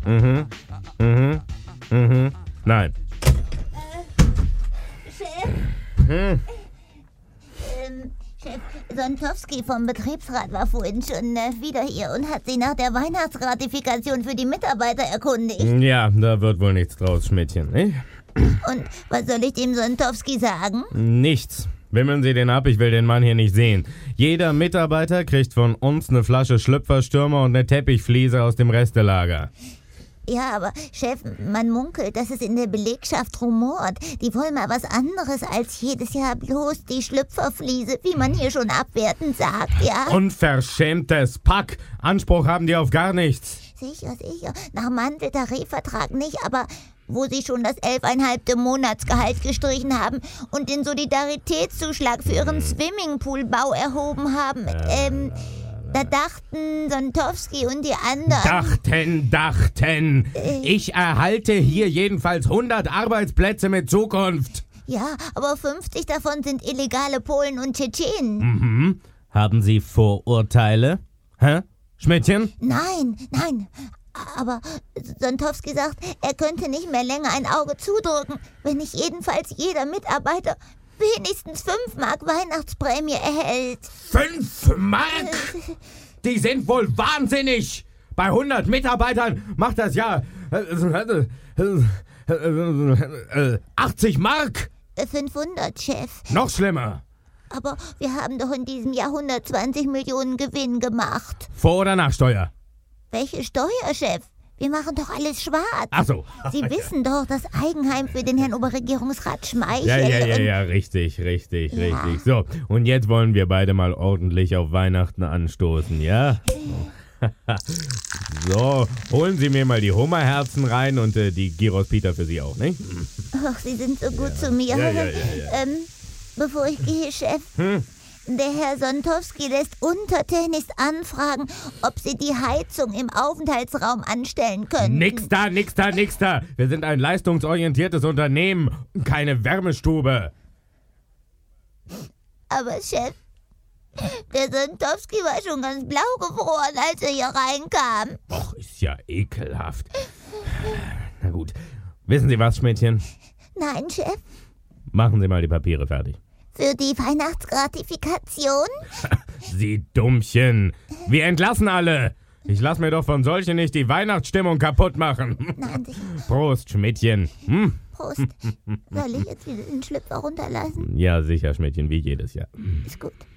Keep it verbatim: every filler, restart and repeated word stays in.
Mhm. Mhm. Mhm. Nein. Äh, Chef? Hm. Ähm, Chef, Sontowski vom Betriebsrat war vorhin schon äh, wieder hier und hat sich nach der Weihnachtsgratifikation für die Mitarbeiter erkundigt. Ja, da wird wohl nichts draus, Schmidtchen, nicht? Und was soll ich dem Sontowski sagen? Nichts. Wimmeln Sie den ab, ich will den Mann hier nicht sehen. Jeder Mitarbeiter kriegt von uns eine Flasche Schlüpferstürmer und eine Teppichfliese aus dem Restelager. Ja, aber Chef, man munkelt, dass es in der Belegschaft rumort. Die wollen mal was anderes als jedes Jahr bloß die Schlüpferfliese, wie man hier schon abwertend sagt, ja? Unverschämtes Pack! Anspruch haben die auf gar nichts. Sicher, sicher. Nach Manteltarifvertrag nicht, aber wo sie schon das elfeinhalbte Monatsgehalt gestrichen haben und den Solidaritätszuschlag für ihren Swimmingpoolbau erhoben haben, ähm, da dachten Sontowski und die anderen... Dachten, dachten! Ich erhalte hier jedenfalls hundert Arbeitsplätze mit Zukunft. Ja, aber fünfzig davon sind illegale Polen und Tschetschenen. Mhm. Haben Sie Vorurteile? Hä? Schmidtchen? Nein, nein. Aber Sontowski sagt, er könnte nicht mehr länger ein Auge zudrücken, wenn nicht jedenfalls jeder Mitarbeiter wenigstens fünf Mark Weihnachtsprämie erhält. Fünf Mark? Die sind wohl wahnsinnig! Bei hundert Mitarbeitern macht das ja achtzig Mark! fünfhundert, Chef. Noch schlimmer. Aber wir haben doch in diesem Jahr hundertzwanzig Millionen Gewinn gemacht. Vor- oder Nachsteuer? Welche Steuer, Chef? Wir machen doch alles schwarz. Ach so. Sie wissen doch, das Eigenheim für den Herrn Oberregierungsrat Schmeichel. Ja, ja, ja, ja, richtig, richtig, ja. richtig. So, und jetzt wollen wir beide mal ordentlich auf Weihnachten anstoßen, ja? So, holen Sie mir mal die Hummerherzen rein und äh, die Gyros Pita für Sie auch, nicht? Ach, Sie sind so gut ja. zu mir. Ja, ja, ja, ja. Ähm, bevor ich gehe, Chef... Hm? Der Herr Sontowski lässt untertänigst anfragen, ob Sie die Heizung im Aufenthaltsraum anstellen können. Nix da, nix da, nix da. Wir sind ein leistungsorientiertes Unternehmen, keine Wärmestube. Aber Chef, der Sontowski war schon ganz blau gefroren, als er hier reinkam. Och, ist ja ekelhaft. Na gut. Wissen Sie was, Schmidtchen? Nein, Chef. Machen Sie mal die Papiere fertig. Für die Weihnachtsgratifikation? Sie Dummchen. Wir entlassen alle. Ich lass mir doch von solchen nicht die Weihnachtsstimmung kaputt machen. Nein, sicher. Prost, Schmidtchen. Hm? Prost. Soll ich jetzt wieder den Schlüpfer runterlassen? Ja, sicher, Schmidtchen, wie jedes Jahr. Ist gut.